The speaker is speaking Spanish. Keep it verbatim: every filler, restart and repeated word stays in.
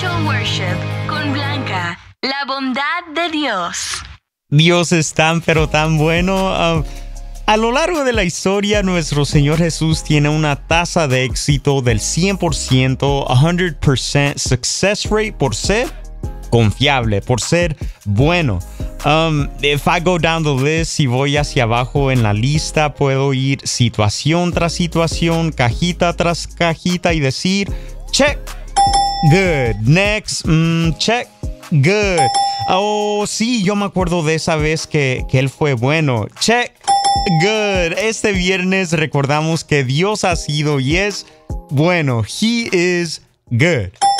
Spiritual Worship con Blanca, la bondad de Dios. Dios es tan pero tan bueno. Uh, a lo largo de la historia, nuestro Señor Jesús tiene una tasa de éxito del cien por ciento, cien por ciento success rate por ser confiable, por ser bueno. Um, if I go down the list, si voy hacia abajo en la lista, puedo ir situación tras situación, cajita tras cajita y decir, check, good, next, mm, check, good. Oh, sí, yo me acuerdo de esa vez que, que él fue bueno, check, good. Este viernes recordamos que Dios ha sido y es bueno, He is good.